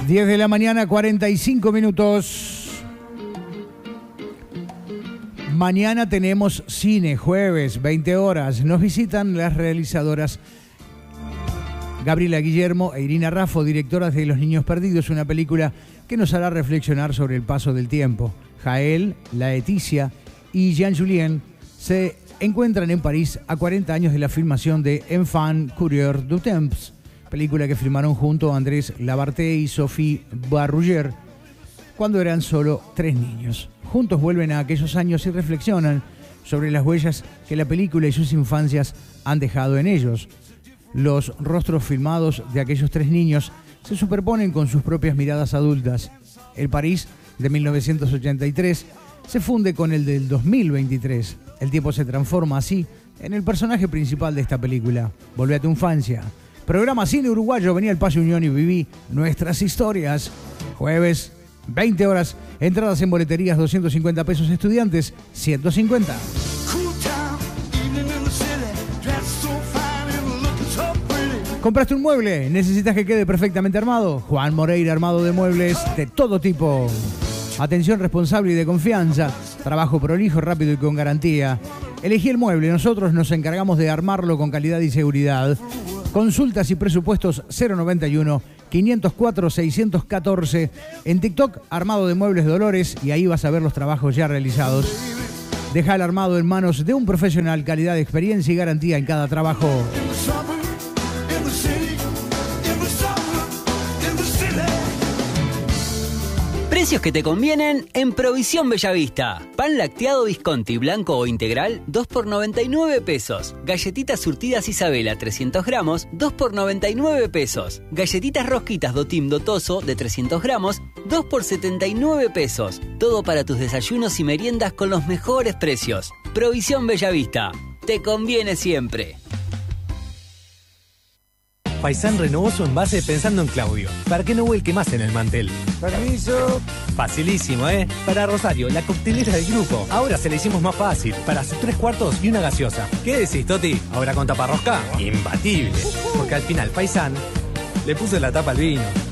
10 de la mañana, 45 minutos. Mañana tenemos cine, jueves, 20 horas. Nos visitan las realizadoras Gabriela Guillermo e Irina Raffo, directoras de Los Niños Perdidos, una película que nos hará reflexionar sobre el paso del tiempo. Jael, Laetitia y Jean-Julien se encuentran en París a 40 años de la filmación de Enfant Coureur du Temps, película que filmaron junto a Andrés Labarthe y Sophie Barruyer cuando eran solo 3 niños. Juntos vuelven a aquellos años y reflexionan sobre las huellas que la película y sus infancias han dejado en ellos. Los rostros filmados de aquellos 3 niños se superponen con sus propias miradas adultas. El París de 1983 se funde con el del 2023. El tiempo se transforma así en el personaje principal de esta película. Volvé a tu infancia. Programa Cine Uruguayo, vení al Paso Unión y viví nuestras historias. Jueves, 20 horas, entradas en boleterías, 250 pesos, estudiantes, 150. ¿Compraste un mueble? ¿Necesitas que quede perfectamente armado? Juan Moreira, armado de muebles de todo tipo. Atención responsable y de confianza. Trabajo prolijo, rápido y con garantía. Elegí el mueble, nosotros nos encargamos de armarlo con calidad y seguridad. Consultas y presupuestos 091-504-614. En TikTok, Armado de Muebles Dolores, y ahí vas a ver los trabajos ya realizados. Deja el armado en manos de un profesional, calidad, experiencia y garantía en cada trabajo. Precios que te convienen en Provisión Bellavista. Pan lacteado Visconti blanco o integral, 2 por 99 pesos. Galletitas surtidas Isabela, 300 gramos, 2 por 99 pesos. Galletitas rosquitas Dotim Dotoso, de 300 gramos, 2 por 79 pesos. Todo para tus desayunos y meriendas con los mejores precios. Provisión Bellavista. Te conviene siempre. Paisán renovó su envase pensando en Claudio, para que no vuelque más en el mantel. Permiso. Facilísimo, ¿eh? Para Rosario, la coctelera del grupo. Ahora se la hicimos más fácil, para sus 3 cuartos y una gaseosa. ¿Qué decís, Toti? ¿Ahora con taparrosca? Imbatible. Porque al final, Paisán le puso la tapa al vino.